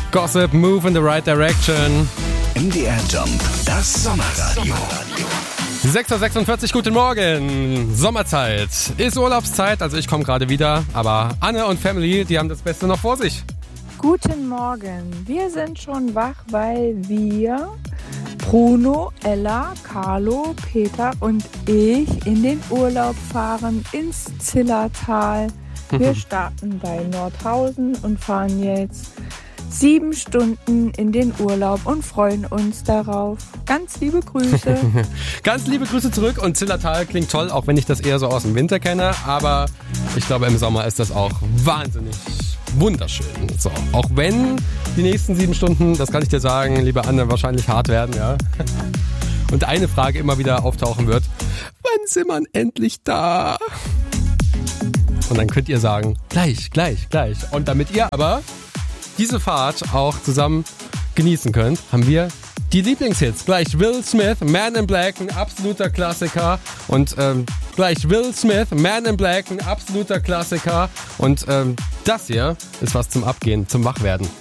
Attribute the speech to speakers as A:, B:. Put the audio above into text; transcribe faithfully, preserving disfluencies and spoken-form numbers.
A: Gossip, Move in the Right Direction.
B: M D R Jump, das Sommerradio.
A: sechs Uhr sechsundvierzig, guten Morgen. Sommerzeit. Ist Urlaubszeit, also ich komme gerade wieder. Aber Anne und Family, die haben das Beste noch vor sich.
C: Guten Morgen. Wir sind schon wach, weil wir, Bruno, Ella, Carlo, Peter und ich in den Urlaub fahren ins Zillertal. Wir starten bei Nordhausen und fahren jetzt sieben Stunden in den Urlaub und freuen uns darauf. Ganz liebe Grüße.
A: Ganz liebe Grüße zurück und Zillertal klingt toll, auch wenn ich das eher so aus dem Winter kenne. Aber ich glaube, im Sommer ist das auch wahnsinnig wunderschön. So, auch wenn die nächsten sieben Stunden, das kann ich dir sagen, liebe Anne, wahrscheinlich hart werden, ja. Und eine Frage immer wieder auftauchen wird: Wann sind wir endlich da? Und dann könnt ihr sagen, gleich, gleich, gleich. Und damit ihr aber diese Fahrt auch zusammen genießen könnt, haben wir die Lieblingshits. Gleich Will Smith, Man in Black, ein absoluter Klassiker. Und ähm, gleich Will Smith, Man in Black, ein absoluter Klassiker. Und ähm, das hier ist was zum Abgehen, zum Wachwerden.